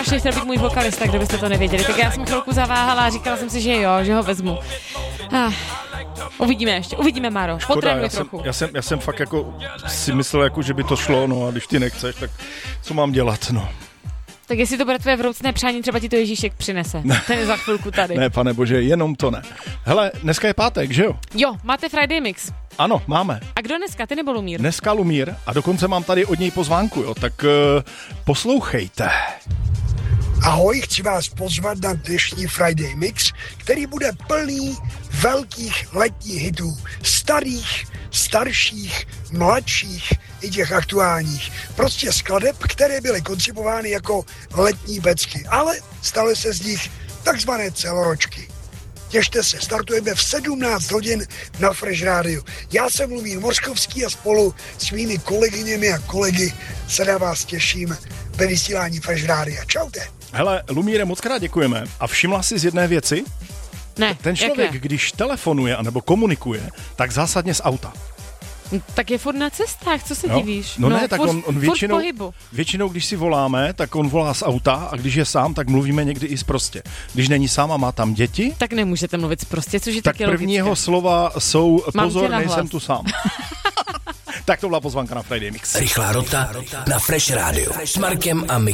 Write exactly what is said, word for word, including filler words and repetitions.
Ještě chtěl být můj vokalista, kdybyste to nevěděli. Tak já jsem chvilku zaváhala a říkala jsem si, že jo, že ho vezmu. Ah, uvidíme ještě, uvidíme, Máro. Potrénuj trochu. Jsem, já, jsem, já jsem fakt jako si myslel, jako, že by to šlo, no a když ty nechceš, tak co mám dělat, no. Tak jestli to bude tvoje vroucné přání, třeba ti to Ježíšek přinese. Ne. Ten je za chvilku tady. Ne, pane bože, jenom to ne. Hele, dneska je pátek, že jo? Jo, máte Friday Mix. Ano, máme. A kdo dneska, ty nebo Lumír? Dneska Lumír a dokonce mám tady od něj pozvánku, jo, tak uh, poslouchejte. Ahoj, chci vás pozvat na dnešní Friday Mix, který bude plný velkých letních hitů. Starých, starších, mladších i těch aktuálních. Prostě skladeb, které byly koncipovány jako letní becky, ale staly se z nich takzvané celoročky. Těšte se, startujeme v sedmnáct hodin na Fresh Rádiu. Já jsem Lumír Mořkovský a spolu s mými kolegyněmi a kolegy se na vás těším ve vysílání Fresh Rádia. Čaute. Hele, Lumíre, moc krát děkujeme. A všimla jsi z jedné věci? Ne, Ten člověk, jaké? když telefonuje anebo komunikuje, tak zásadně z auta. Tak je furt na cestách, co se No, divíš? no, no ne, tak furt, on, on většinou, pohybu. většinou, když si voláme, tak on volá z auta a když je sám, tak mluvíme někdy i sprostě. Když není sám a má tam děti, Tak nemůžete mluvit prostě, což je tak taky první logické. jeho slova jsou Mám pozor, tě na nejsem hlas. tu sám. Tak to byla pozvánka na Friday Mix. Rychlá rota na Fresh Rádiu s Markem a Mikem.